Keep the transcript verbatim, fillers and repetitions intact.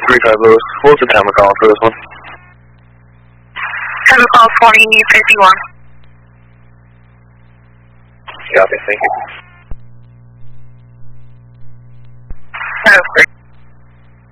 three five Lewis. What's the time we're calling for this one? Have a call twenty fifty-one. Copy, thank you. That was great.